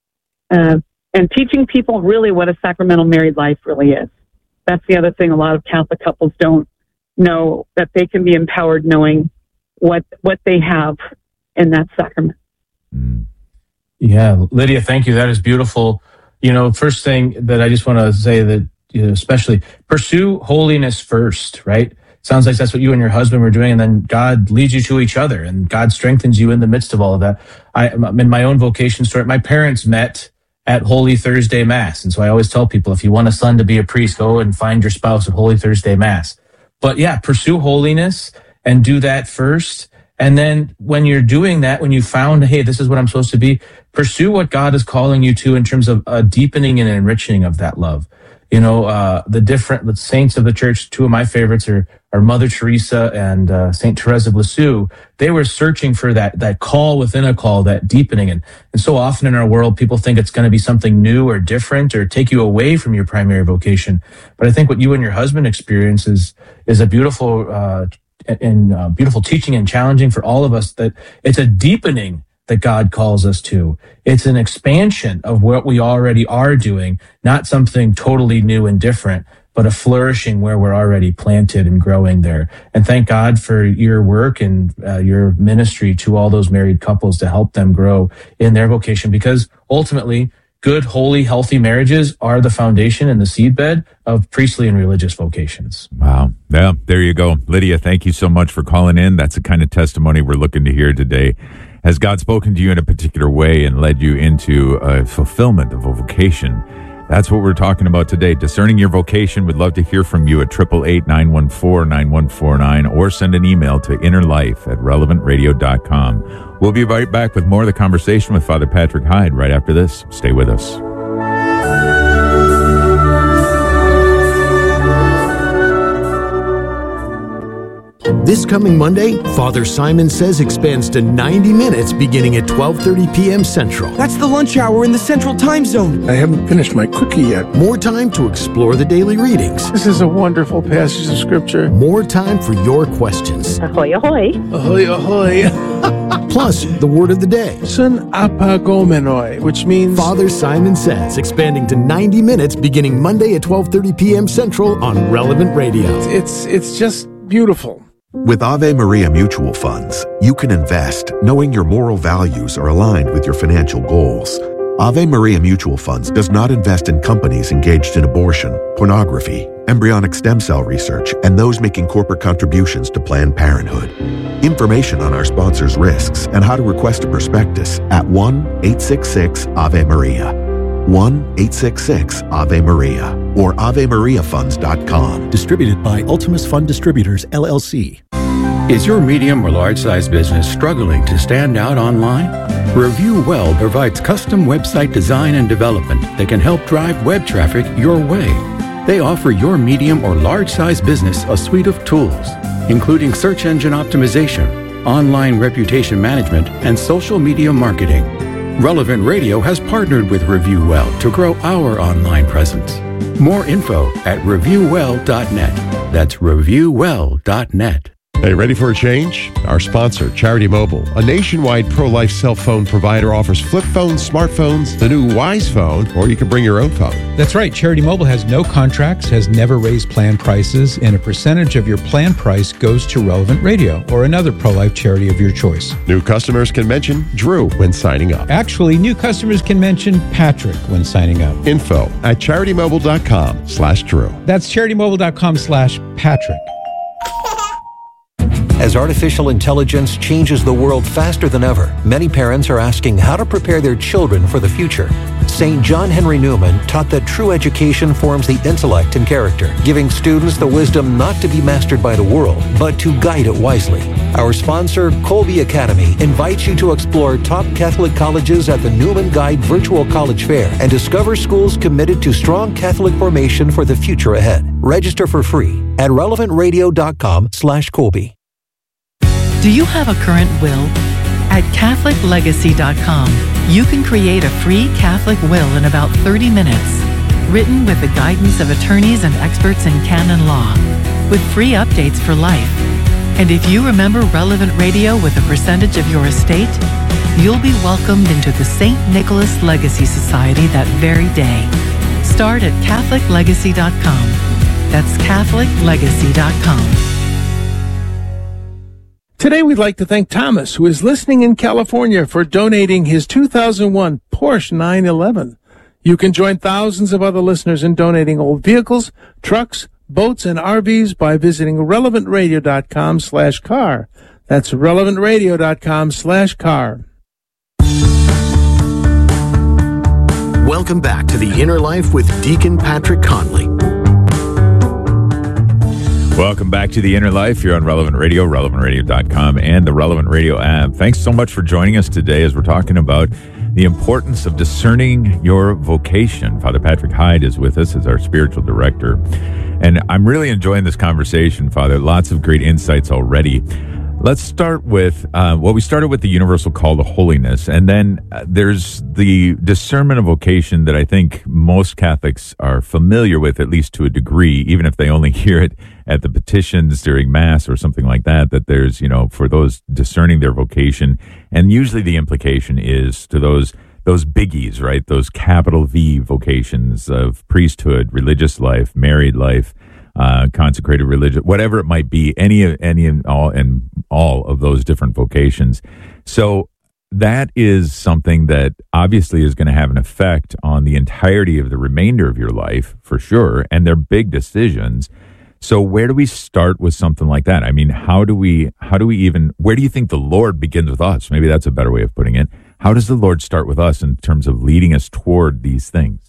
uh, and teaching people really what a sacramental married life really is. That's the other thing a lot of Catholic couples don't know, that they can be empowered knowing what, what they have in that sacrament. Mm. Yeah, Lydia, thank you. That is beautiful. You know, first thing that I just want to say that, you know, especially pursue holiness first, right? Sounds like that's what you and your husband were doing, and then God leads you to each other, and God strengthens you in the midst of all of that. I, in my own vocation story, my parents met at Holy Thursday Mass, and so I always tell people, if you want a son to be a priest, go and find your spouse at Holy Thursday Mass. But yeah, pursue holiness and do that first. And then when you're doing that, when you found, hey, this is what I'm supposed to be, pursue what God is calling you to in terms of a deepening and enriching of that love. You know, uh, the different the saints of the church, two of my favorites are, are Mother Teresa and uh, Saint Therese of Lisieux. They were searching for that that call within a call, that deepening. And, and so often in our world, people think it's going to be something new or different or take you away from your primary vocation. But I think what you and your husband experience is, is a beautiful uh, and uh, beautiful teaching and challenging for all of us, that it's a deepening that God calls us to. It's an expansion of what we already are doing, not something totally new and different, but a flourishing where we're already planted and growing there. And thank God for your work and uh, your ministry to all those married couples to help them grow in their vocation, because ultimately, good, holy, healthy marriages are the foundation and the seedbed of priestly and religious vocations. Wow. Yeah, there you go. Lydia, thank you so much for calling in. That's the kind of testimony we're looking to hear today. Has God spoken to you in a particular way and led you into a fulfillment of a vocation? That's what we're talking about today. Discerning your vocation. We'd love to hear from you at eight eight eight, nine one four, nine one four nine or send an email to innerlife at relevant radio dot com. We'll be right back with more of the conversation with Father Patrick Hyde right after this. Stay with us. This coming Monday, Father Simon Says expands to ninety minutes beginning at twelve thirty p.m. Central. That's the lunch hour in the Central Time Zone. I haven't finished my cookie yet. More time to explore the daily readings. This is a wonderful passage of Scripture. More time for your questions. Ahoy, ahoy. Ahoy, ahoy. Plus, the word of the day. Sun apagomenoi, which means... Father Simon Says, expanding to ninety minutes beginning Monday at twelve thirty p.m. Central on Relevant Radio. It's, it's just beautiful. With Ave Maria Mutual Funds, you can invest knowing your moral values are aligned with your financial goals. Ave Maria Mutual Funds does not invest in companies engaged in abortion, pornography, embryonic stem cell research, and those making corporate contributions to Planned Parenthood. Information on our sponsors' risks and how to request a prospectus at one eight six six Ave Maria. one eight six six Ave Maria or ave maria funds dot com. Distributed by Ultimus Fund Distributors, L L C. Is your medium or large-size business struggling to stand out online? Review Well provides custom website design and development that can help drive web traffic your way. They offer your medium or large-size business a suite of tools, including search engine optimization, online reputation management, and social media marketing. Relevant Radio has partnered with Review Well to grow our online presence. More info at review well dot net. That's review well dot net. Hey, ready for a change? Our sponsor, Charity Mobile, a nationwide pro-life cell phone provider, offers flip phones, smartphones, the new Wise phone, or you can bring your own phone. That's right. Charity Mobile has no contracts, has never raised plan prices, and a percentage of your plan price goes to Relevant Radio or another pro-life charity of your choice. New customers can mention Drew when signing up. Actually, new customers can mention Patrick when signing up. Info at charitymobile.com slash Drew. That's charitymobile.com slash Patrick. As artificial intelligence changes the world faster than ever, many parents are asking how to prepare their children for the future. Saint John Henry Newman taught that true education forms the intellect and character, giving students the wisdom not to be mastered by the world, but to guide it wisely. Our sponsor, Colby Academy, invites you to explore top Catholic colleges at the Newman Guide Virtual College Fair and discover schools committed to strong Catholic formation for the future ahead. Register for free at relevantradio.com slash Colby. Do you have a current will? At Catholic Legacy dot com, you can create a free Catholic will in about thirty minutes, written with the guidance of attorneys and experts in canon law, with free updates for life. And if you remember Relevant Radio with a percentage of your estate, you'll be welcomed into the Saint Nicholas Legacy Society that very day. Start at Catholic Legacy dot com. That's Catholic Legacy dot com. Today we'd like to thank Thomas, who is listening in California, for donating his two thousand one Porsche nine eleven. You can join thousands of other listeners in donating old vehicles, trucks, boats, and R Vs by visiting relevantradio.com slash car. That's relevantradio.com slash car. Welcome back to The Inner Life with Deacon Patrick Conley. Welcome back to The Inner Life. You're on Relevant Radio, relevant radio dot com, and the Relevant Radio app. Thanks so much for joining us today as we're talking about the importance of discerning your vocation. Father Patrick Hyde is with us as our spiritual director. And I'm really enjoying this conversation, Father. Lots of great insights already. Let's start with, uh, well, we started with the universal call to holiness, and then uh, there's the discernment of vocation that I think most Catholics are familiar with, at least to a degree, even if they only hear it at the petitions during Mass or something like that, that there's, you know, for those discerning their vocation, and usually the implication is to those those biggies, right, those capital V vocations of priesthood, religious life, married life, Uh, consecrated religion, whatever it might be, any of any and all and all of those different vocations. So that is something that obviously is going to have an effect on the entirety of the remainder of your life, for sure, and they're big decisions. So where do we start with something like that? I mean, how do we how do we even where do you think the Lord begins with us? Maybe that's a better way of putting it. How does the Lord start with us in terms of leading us toward these things?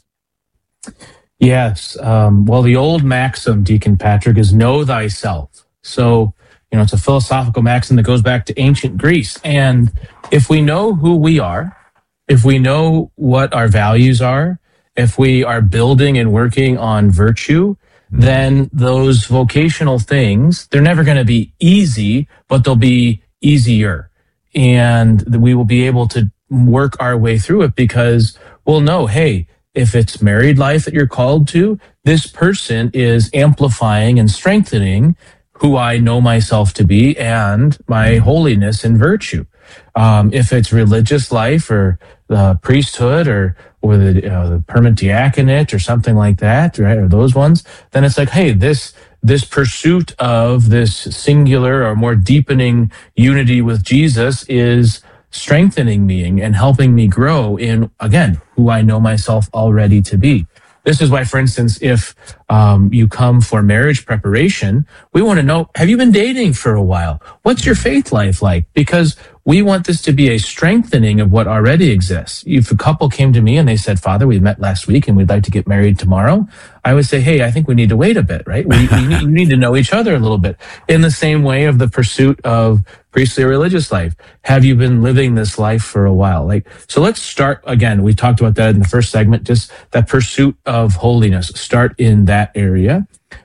Yes. Um, well, the old maxim, Deacon Patrick, is know thyself. So, you know, it's a philosophical maxim that goes back to ancient Greece. And if we know who we are, if we know what our values are, if we are building and working on virtue, then those vocational things, they're never going to be easy, but they'll be easier. And we will be able to work our way through it because we'll know, hey, if it's married life that you're called to, this person is amplifying and strengthening who I know myself to be and my holiness and virtue. Um, if it's religious life or the priesthood or or the, uh, the permanent diaconate or something like that, right, or those ones, then it's like, hey, this this pursuit of this singular or more deepening unity with Jesus is strengthening me and helping me grow in, again, who I know myself already to be. This is why, for instance, if um, you come for marriage preparation, we want to know, have you been dating for a while? What's your faith life like? Because we want this to be a strengthening of what already exists. If a couple came to me and they said, Father, we met last week and we'd like to get married tomorrow, I would say, hey, I think we need to wait a bit, right? We, we need, you need to know each other a little bit. In the same way of the pursuit of priestly or religious life. Have you been living this life for a while? Like, so let's start again. We talked about that in the first segment, just that pursuit of holiness. Start in that area.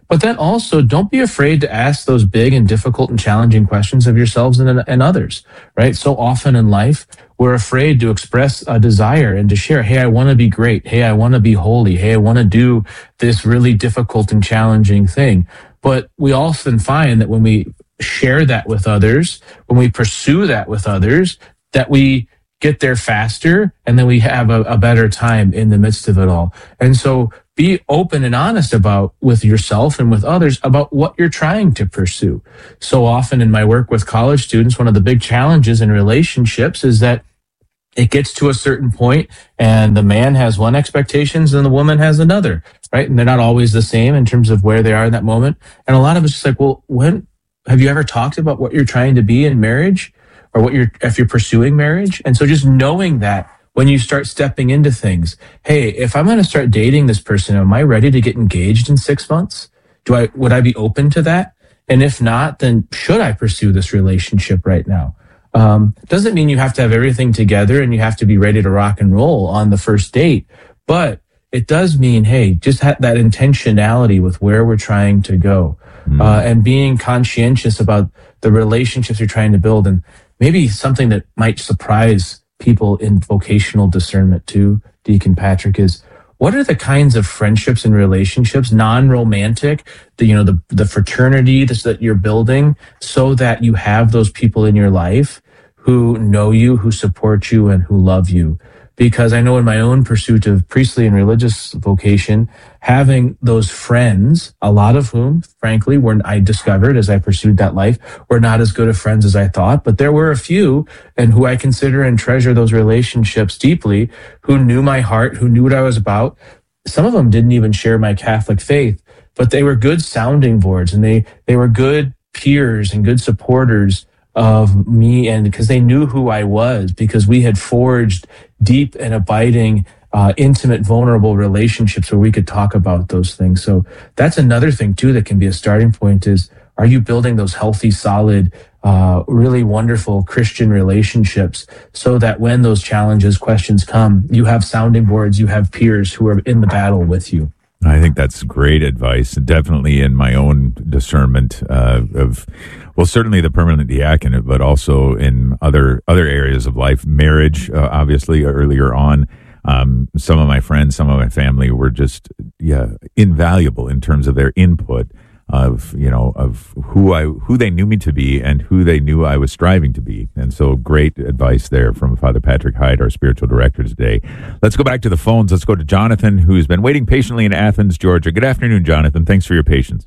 But then also, don't be afraid to ask those big and difficult and challenging questions of yourselves and, and others, right? So often in life, we're afraid to express a desire and to share, hey, I want to be great. Hey, I want to be holy. Hey, I want to do this really difficult and challenging thing. But we often find that when we share that with others, when we pursue that with others, that we get there faster and then we have a, a better time in the midst of it all. And so be open and honest about with yourself and with others about what you're trying to pursue. So often in my work with college students, one of the big challenges in relationships is that it gets to a certain point and the man has one expectations and the woman has another, right? And they're not always the same in terms of where they are in that moment. And a lot of it's just like, well, when have you ever talked about what you're trying to be in marriage or what you're, if you're pursuing marriage? And so just knowing that when you start stepping into things, hey, if I'm going to start dating this person, am I ready to get engaged in six months? Do I, would I be open to that? And if not, then should I pursue this relationship right now? Um, doesn't mean you have to have everything together and you have to be ready to rock and roll on the first date, but it does mean, hey, just have that intentionality with where we're trying to go, mm. uh, and being conscientious about the relationships you're trying to build. And maybe something that might surprise people in vocational discernment too, Deacon Patrick, is what are the kinds of friendships and relationships, non-romantic, the, you know, the, the fraternity that you're building so that you have those people in your life who know you, who support you, and who love you. Because I know in my own pursuit of priestly and religious vocation, having those friends, a lot of whom, frankly, were I discovered as I pursued that life, were not as good of friends as I thought. But there were a few, and who I consider and treasure those relationships deeply, who knew my heart, who knew what I was about. Some of them didn't even share my Catholic faith, but they were good sounding boards, and they they were good peers and good supporters of me, and because they knew who I was, because we had forged deep and abiding, uh, intimate, vulnerable relationships where we could talk about those things. So that's another thing too that can be a starting point is, are you building those healthy, solid, uh, really wonderful Christian relationships so that when those challenges, questions come, you have sounding boards, you have peers who are in the battle with you. I think that's great advice. Definitely in my own discernment uh, of, well, certainly the permanent diaconate, but also in other other areas of life. Marriage, uh, obviously, earlier on. Um, some of my friends, some of my family were just, yeah, invaluable in terms of their input of, you know, of who I, who they knew me to be and who they knew I was striving to be. And so great advice there from Father Patrick Hyde, our spiritual director today. Let's go back to the phones. Let's go to Jonathan, who's been waiting patiently in Athens, Georgia. Good afternoon, Jonathan. Thanks for your patience.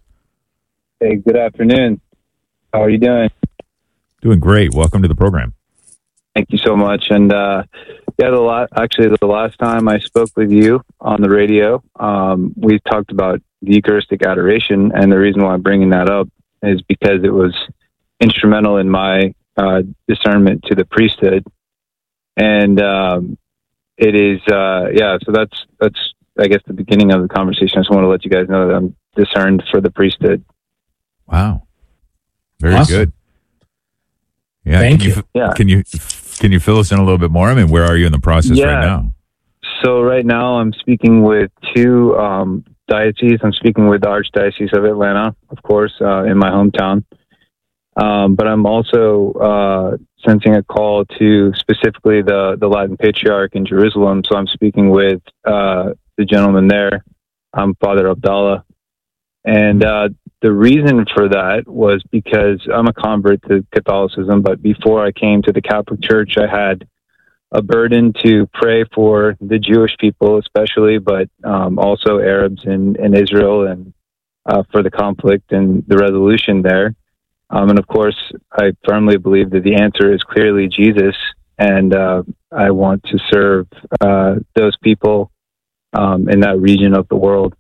Hey, good afternoon. How are you doing? Doing great. Welcome to the program. Thank you so much. And, uh, yeah, the lot, actually the last time I spoke with you on the radio, um, we talked about the Eucharistic adoration, and the reason why I'm bringing that up is because it was instrumental in my uh, discernment to the priesthood, and um, it is, uh, yeah. So that's that's I guess the beginning of the conversation. I just want to let you guys know that I'm discerned for the priesthood. Wow, very awesome. good. Yeah, thank can you. you. Yeah. Can you can you fill us in a little bit more? I mean, where are you in the process yeah. right now? So right now I'm speaking with two um, dioceses. I'm speaking with the Archdiocese of Atlanta, of course, uh, in my hometown. Um, but I'm also uh, sensing a call to specifically the, the Latin Patriarch in Jerusalem. So I'm speaking with uh, the gentleman there, um, Father Abdallah. And uh, the reason for that was because I'm a convert to Catholicism, but before I came to the Catholic Church, I had a burden to pray for the Jewish people, especially, but um, also Arabs in, in Israel, and uh, for the conflict and the resolution there. Um, and of course, I firmly believe that the answer is clearly Jesus, and uh, I want to serve uh, those people um, in that region of the world.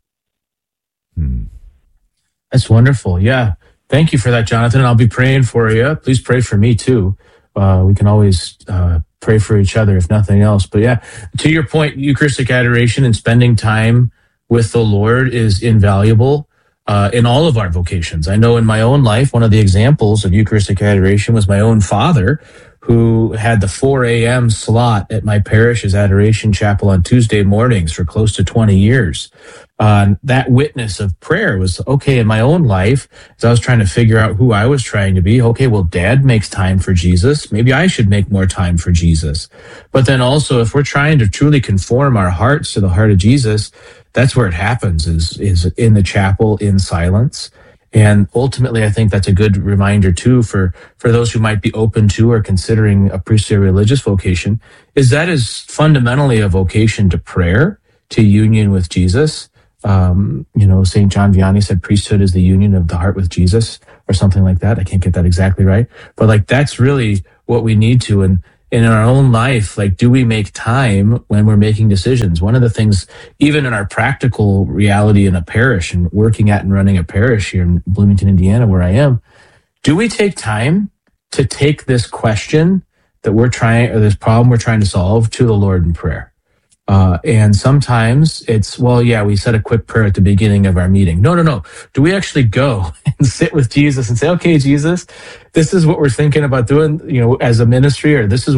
Hmm. That's wonderful. Yeah. Thank you for that, Jonathan. I'll be praying for you. Please pray for me too. Uh, we can always uh, pray for each other, if nothing else. But yeah, to your point, Eucharistic adoration and spending time with the Lord is invaluable uh, in all of our vocations. I know in my own life, one of the examples of Eucharistic adoration was my own father, who had the four a.m. slot at my parish's Adoration Chapel on Tuesday mornings for close to twenty years. Uh, that witness of prayer was, okay, in my own life, as I was trying to figure out who I was trying to be, okay, well, Dad makes time for Jesus. Maybe I should make more time for Jesus. But then also, if we're trying to truly conform our hearts to the heart of Jesus, that's where it happens, is, is in the chapel, in silence. And ultimately, I think that's a good reminder, too, for, for those who might be open to or considering a priestly or religious vocation, is that is fundamentally a vocation to prayer, to union with Jesus. Um, you know, Saint John Vianney said priesthood is the union of the heart with Jesus, or something like that. I can't get that exactly right. But like, that's really what we need to. And, and in our own life, like, do we make time when we're making decisions? One of the things, even in our practical reality in a parish and working at and running a parish here in Bloomington, Indiana, where I am, do we take time to take this question that we're trying, or this problem we're trying to solve, to the Lord in prayer? Uh, and sometimes it's, well, yeah, we said a quick prayer at the beginning of our meeting. No, no, no. Do we actually go and sit with Jesus and say, okay, Jesus, this is what we're thinking about doing, you know, as a ministry, or this is